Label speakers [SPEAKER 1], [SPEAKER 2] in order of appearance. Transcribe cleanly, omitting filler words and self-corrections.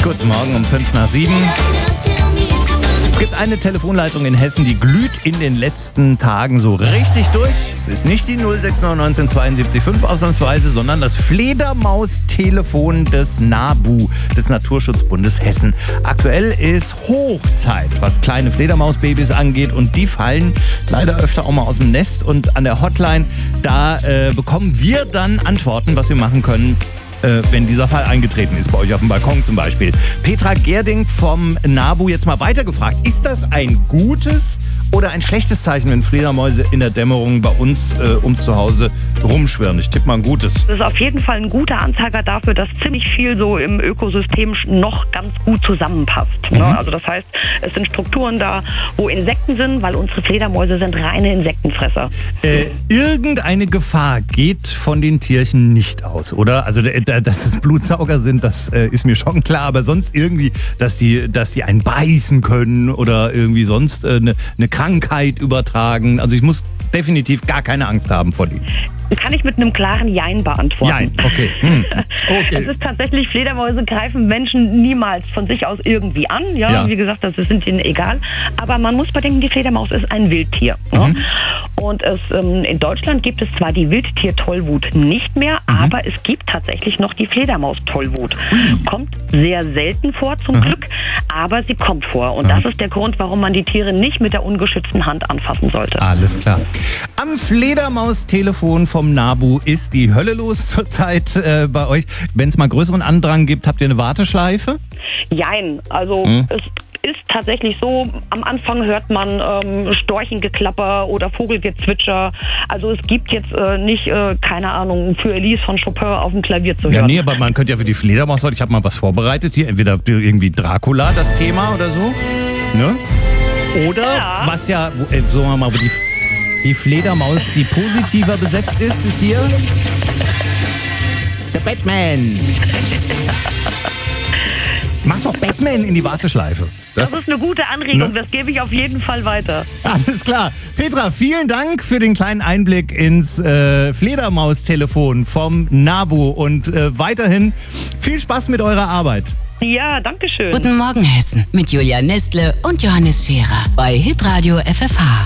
[SPEAKER 1] Guten Morgen um 5:05. Es gibt eine Telefonleitung in Hessen, die glüht in den letzten Tagen so richtig durch. Es ist nicht die 069 72 5 ausnahmsweise, sondern das Fledermaus-Telefon des NABU, des Naturschutzbundes Hessen. Aktuell ist Hochzeit, was kleine Fledermausbabys angeht, und die fallen leider öfter auch mal aus dem Nest. Und an der Hotline, da bekommen wir dann Antworten, was wir machen können, wenn dieser Fall eingetreten ist, bei euch auf dem Balkon zum Beispiel. Petra Gerding vom NABU jetzt mal weitergefragt. Ist das ein gutes oder ein schlechtes Zeichen, wenn Fledermäuse in der Dämmerung bei uns ums Zuhause rumschwirren? Ich tippe mal ein gutes.
[SPEAKER 2] Das ist auf jeden Fall ein guter Anzeiger dafür, dass ziemlich viel so im Ökosystem noch ganz gut zusammenpasst. Ne? Also das heißt, es sind Strukturen da, wo Insekten sind, weil unsere Fledermäuse sind reine Insektenfresser.
[SPEAKER 1] Irgendeine Gefahr geht von den Tierchen nicht aus, oder? Also dass es Blutsauger sind, das ist mir schon klar, aber sonst irgendwie, dass die einen beißen können oder irgendwie sonst eine Krankheit übertragen. Also ich muss definitiv gar keine Angst haben vor denen.
[SPEAKER 2] Kann ich mit einem klaren Jein beantworten.
[SPEAKER 1] Jein, okay. Okay.
[SPEAKER 2] Es ist tatsächlich, Fledermäuse greifen Menschen niemals von sich aus irgendwie an. Ja. Wie gesagt, das sind ihnen egal. Aber man muss bedenken, die Fledermaus ist ein Wildtier. Ne? Und in Deutschland gibt es zwar die Wildtier-Tollwut nicht mehr, aber es gibt tatsächlich noch die Fledermaus-Tollwut. Kommt sehr selten vor, zum Glück, aber sie kommt vor. Und das ist der Grund, warum man die Tiere nicht mit der ungeschützten Hand anfassen sollte.
[SPEAKER 1] Alles klar. Am Fledermaus-Telefon vom NABU ist die Hölle los zurzeit bei euch. Wenn es mal größeren Andrang gibt, habt ihr eine Warteschleife?
[SPEAKER 2] Jein, also es ist tatsächlich so, am Anfang hört man Storchengeklapper oder Vogelgezwitscher. Also es gibt jetzt nicht, keine Ahnung, für Elise von Chopin auf dem Klavier zu hören.
[SPEAKER 1] Ja, nee, aber man könnte ja für die Fledermaus heute, ich habe mal was vorbereitet hier, entweder irgendwie Dracula, das Thema oder so, ne? Oder, was ja, sagen wir mal, wo die Fledermaus, die positiver besetzt ist hier der Batman. Mach doch Batman in die Warteschleife.
[SPEAKER 2] Das ist eine gute Anregung, das gebe ich auf jeden Fall weiter.
[SPEAKER 1] Alles klar. Petra, vielen Dank für den kleinen Einblick ins Fledermaus-Telefon vom NABU und weiterhin viel Spaß mit eurer Arbeit.
[SPEAKER 2] Ja, danke schön.
[SPEAKER 3] Guten Morgen Hessen mit Julia Nestle und Johannes Scherer bei Hitradio FFH.